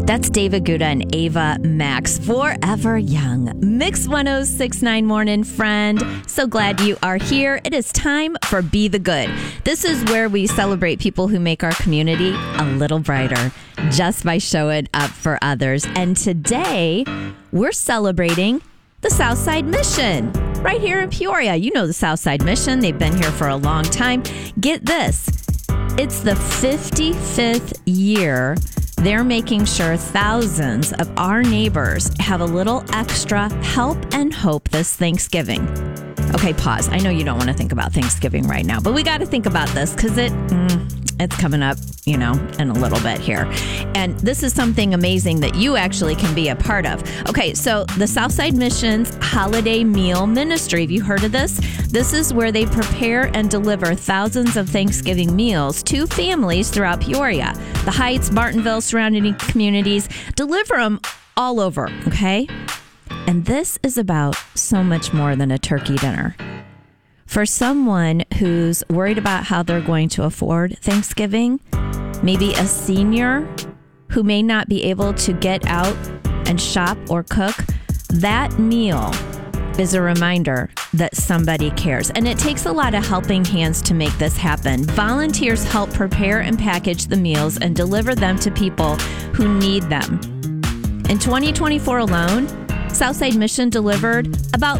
That's David Guetta and Ava Max, Forever Young. Mix 106.9 Morning Friend. So glad you are here. It is time for Be the Good. This is where we celebrate people who make our community a little brighter just by showing up for others. And today, we're celebrating the Southside Mission right here in Peoria. You know the Southside Mission. They've been here for a long time. Get this. It's the 55th year. They're making sure thousands of our neighbors have a little extra help and hope this Thanksgiving. Okay, pause. I know you don't want to think about Thanksgiving right now, but we got to think about this because it's coming up, in a little bit here. And this is something amazing that you actually can be a part of. Okay, so the Southside Mission's Holiday Meal Ministry, have you heard of this? This is where they prepare and deliver thousands of Thanksgiving meals to families throughout Peoria, the Heights, Martinville, surrounding communities, deliver them all over, okay? And this is about so much more than a turkey dinner. For someone who's worried about how they're going to afford Thanksgiving, maybe a senior who may not be able to get out and shop or cook, that meal is a reminder that somebody cares. And it takes a lot of helping hands to make this happen. Volunteers help prepare and package the meals and deliver them to people who need them. In 2024 alone, Southside Mission delivered about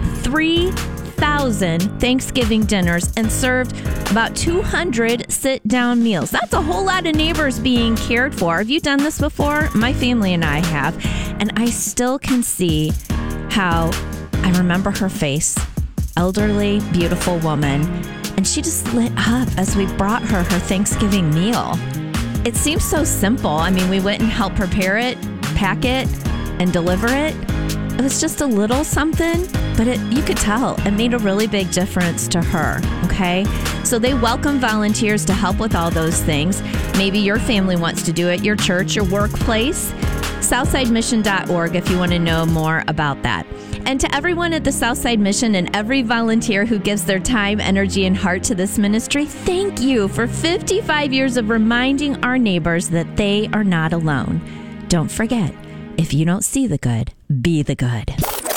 3,000 Thanksgiving dinners and served about 200 sit-down meals. That's a whole lot of neighbors being cared for. Have you done this before? My family and I have. And I still can see how I remember her face. Elderly, beautiful woman. And she just lit up as we brought her Thanksgiving meal. It seems so simple. I mean, we went and helped prepare it, pack it, and deliver it. It was just a little something, but you could tell it made a really big difference to her, okay? So they welcome volunteers to help with all those things. Maybe your family wants to do it, your church, your workplace. SouthsideMission.org if you want to know more about that. And to everyone at the Southside Mission and every volunteer who gives their time, energy, and heart to this ministry, thank you for 55 years of reminding our neighbors that they are not alone. Don't forget, if you don't see the good, be the good.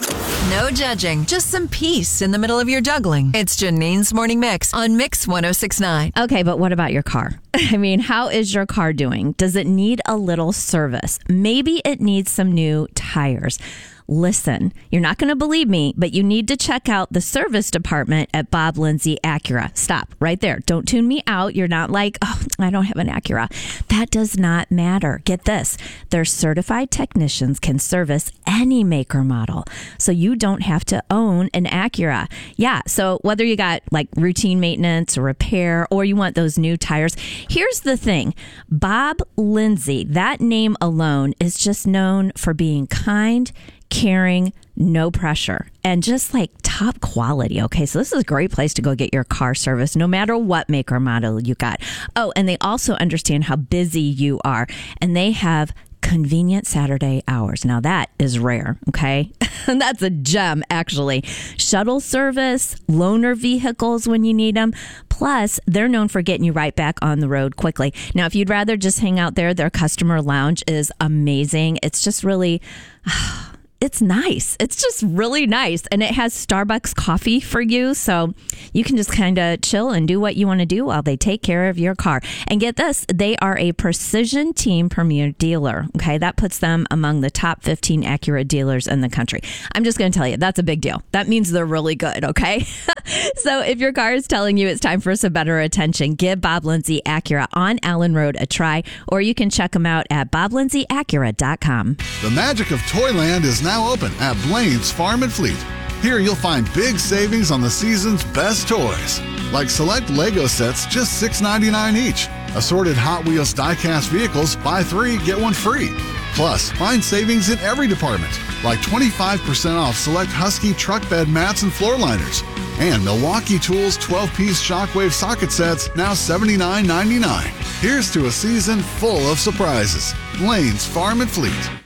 No judging, just some peace in the middle of your juggling. It's Janine's Morning Mix on Mix 106.9. Okay, but what about your car? I mean, how is your car doing? Does it need a little service? Maybe it needs some new tires. Listen, you're not going to believe me, but you need to check out the service department at Bob Lindsay Acura. Stop right there. Don't tune me out. You're not like, oh, I don't have an Acura. That does not matter. Get this. Their certified technicians can service any make or model, so you don't have to own an Acura. Yeah, so whether you got like routine maintenance or repair, or you want those new tires, here's the thing. Bob Lindsay, that name alone is just known for being kind, caring, no pressure, and just like top quality. Okay, so this is a great place to go get your car serviced, no matter what make or model you got. Oh, and they also understand how busy you are, and they have convenient Saturday hours. Now that is rare, okay? And that's a gem, actually. Shuttle service, loaner vehicles when you need them. Plus, they're known for getting you right back on the road quickly. Now, if you'd rather just hang out there, their customer lounge is amazing. It's just really... It's nice. It's just really nice. And it has Starbucks coffee for you. So you can just kind of chill and do what you want to do while they take care of your car. And get this, they are a Precision Team Premier dealer. Okay, that puts them among the top 15 Acura dealers in the country. I'm just going to tell you, that's a big deal. That means they're really good, okay? So if your car is telling you it's time for some better attention, give Bob Lindsay Acura on Allen Road a try, or you can check them out at BobLindsayAcura.com. The magic of Toyland is now open at Blaine's Farm and Fleet. Here you'll find big savings on the season's best toys, like select Lego sets just $6.99 each. Assorted Hot Wheels die-cast vehicles, buy 3, get 1 free. Plus, find savings in every department, like 25% off select Husky truck bed mats and floor liners. And Milwaukee Tools 12-piece shockwave socket sets, now $79.99. Here's to a season full of surprises. Blaine's Farm and Fleet.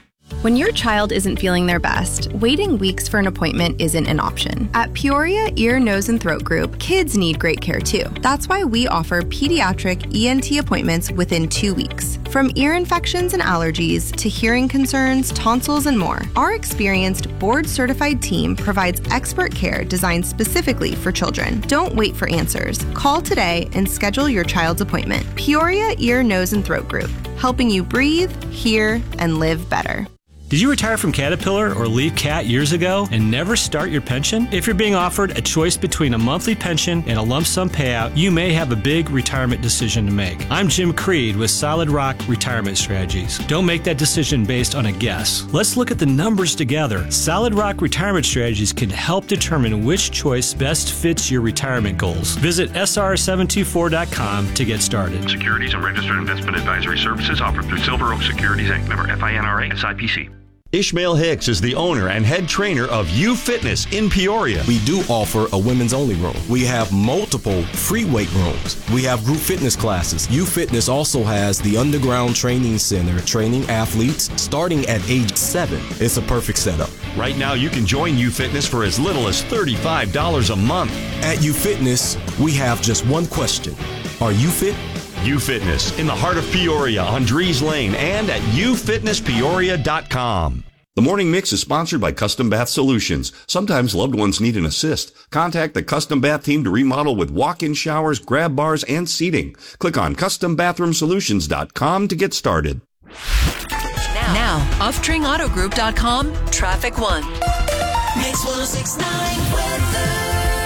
When your child isn't feeling their best, waiting weeks for an appointment isn't an option. At Peoria Ear, Nose, and Throat Group, kids need great care too. That's why we offer pediatric ENT appointments within 2 weeks. From ear infections and allergies to hearing concerns, tonsils, and more, our experienced board-certified team provides expert care designed specifically for children. Don't wait for answers. Call today and schedule your child's appointment. Peoria Ear, Nose, and Throat Group, helping you breathe, hear, and live better. Did you retire from Caterpillar or leave CAT years ago and never start your pension? If you're being offered a choice between a monthly pension and a lump sum payout, you may have a big retirement decision to make. I'm Jim Creed with Solid Rock Retirement Strategies. Don't make that decision based on a guess. Let's look at the numbers together. Solid Rock Retirement Strategies can help determine which choice best fits your retirement goals. Visit sr724.com to get started. Securities and registered investment advisory services offered through Silver Oak Securities Inc. Member FINRA SIPC. Ishmael Hicks is the owner and head trainer of U Fitness in Peoria. We do offer a women's only room. We have multiple free weight rooms. We have group fitness classes. U Fitness also has the underground training center, training athletes starting at age 7. It's a perfect setup. Right now, you can join U Fitness for as little as $35 a month. At U Fitness, we have just one question. Are you fit? U Fitness in the heart of Peoria on Dries Lane and at ufitnesspeoria.com. The Morning Mix is sponsored by Custom Bath Solutions. Sometimes loved ones need an assist. Contact the Custom Bath team to remodel with walk-in showers, grab bars, and seating. Click on custombathrooms.com to get started. Now, OffTringAutoGroup.com, Traffic 1. Mix 106.9 weather.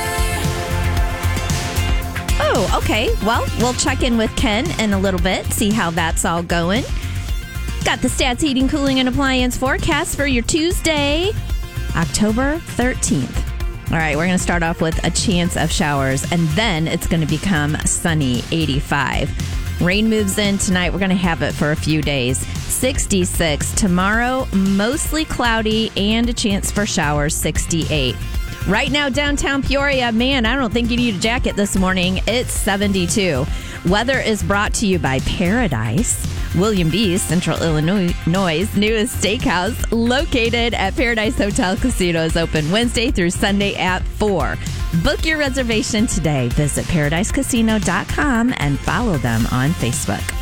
Oh, okay. Well, we'll check in with Ken in a little bit, see how that's all going. Got the Stats Heating, Cooling, and Appliance forecast for your Tuesday, October 13th. All right, we're going to start off with a chance of showers, and then it's going to become sunny, 85. Rain moves in tonight. We're going to have it for a few days. 66. Tomorrow, mostly cloudy and a chance for showers, 68. Right now, downtown Peoria, man, I don't think you need a jacket this morning. It's 72. Weather is brought to you by Paradise. William B., Central Illinois' newest steakhouse, located at Paradise Hotel Casino, is open Wednesday through Sunday at 4. Book your reservation today. Visit ParadiseCasino.com and follow them on Facebook.